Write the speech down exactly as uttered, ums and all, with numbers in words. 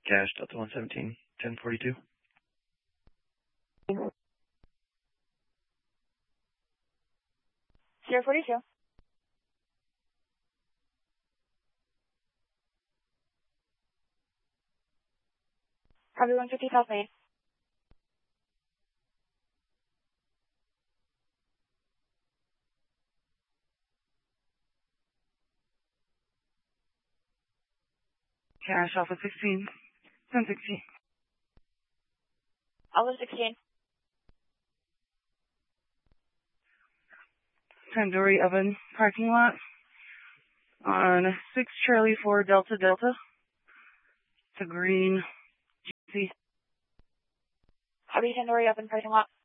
Cash, Delta one seventeen, ten forty-two. zero forty-two. Copy one fifty South Main. Cash, Alpha sixteen, ten sixty. Alpha sixteen. Tandoori Oven parking lot on six Charlie four Delta Delta. It's a green G C. Copy Tandoori Oven parking lot.